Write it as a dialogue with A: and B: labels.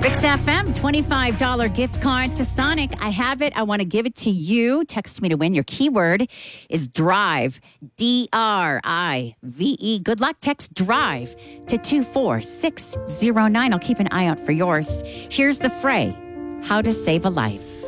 A: 6FM, $25 gift card to Sonic. I have it. I want to give it to you. Text me to win. Your keyword is drive. DRIVE. Good luck. Text drive to 24609. I'll keep an eye out for yours. Here's the fray. How to save a life.